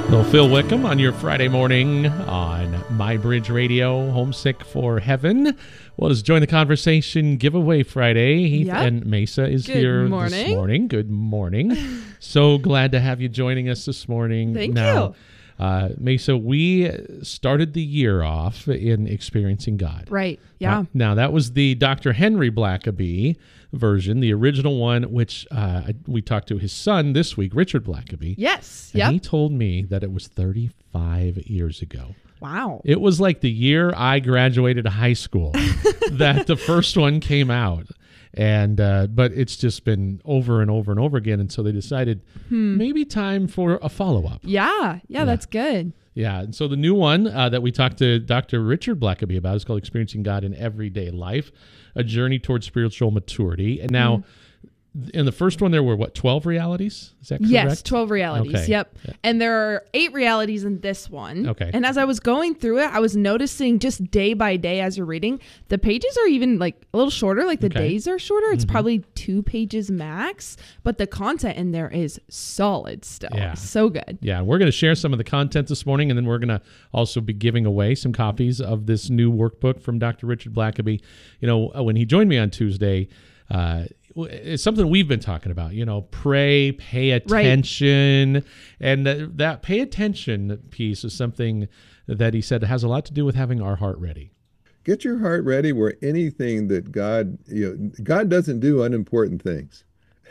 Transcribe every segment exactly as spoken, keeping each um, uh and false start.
Well, Phil Wickham on your Friday morning on My Bridge Radio, Homesick for Heaven. Well, let's join the conversation giveaway Friday. Heath Yep. and Mesa is Good here morning. this morning. Good morning. So glad to have you joining us this morning. Thank now, you. Uh, Mesa, we started the year off in Experiencing God. Right. Yeah. Uh, now, that was the Doctor Henry Blackaby version, the original one, which uh, I- we talked to his son this week, Richard Blackaby. yes. And Yep. he told me that it was thirty-five years ago. Wow. It was like the year I graduated high school that the first one came out. And uh, but it's just been over and over and over again. And so they decided maybe time for a follow-up. Yeah. Yeah. Yeah. That's good. Yeah. And so the new one uh, that we talked to Doctor Richard Blackaby about is called Experiencing God in Everyday Life, A Journey Towards Spiritual Maturity. And now in the first one, there were, what, twelve realities? Is that correct? Yes, twelve realities. Okay. Yep. And there are eight realities in this one. Okay. And as I was going through it, I was noticing just day by day as you're reading, the pages are even like a little shorter, like the Okay. days are shorter. It's probably two pages max, but the content in there is solid still. Yeah. So good. Yeah, we're going to share some of the content this morning, and then we're going to also be giving away some copies of this new workbook from Doctor Richard Blackaby. You know, when he joined me on Tuesday, uh, it's something we've been talking about. You know, pray, pay attention, and that, that pay attention piece is something that he said has a lot to do with having our heart ready. Get your heart ready where anything that God, you know, God doesn't do unimportant things.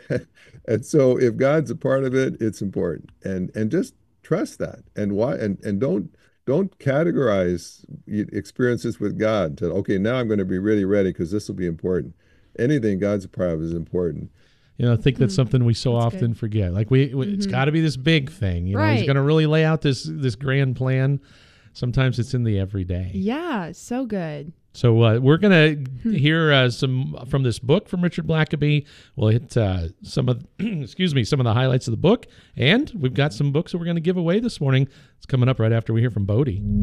And so if God's a part of it, it's important. And and just trust that. And why and, and don't don't categorize experiences with God to, okay, now I'm going to be really ready because this will be important. Anything God's a part of is important. You know, I think that's something we so That's often good. forget. Like we, we it's got to be this big thing. You know, he's Right. going to really lay out this this grand plan. Sometimes it's in the everyday. Yeah. So good. So uh, we're going to hear uh, some from this book from Richard Blackaby. We'll hit uh, some of, excuse me, some of the highlights of the book, and we've got some books that we're going to give away this morning. It's coming up right after we hear from Bodie.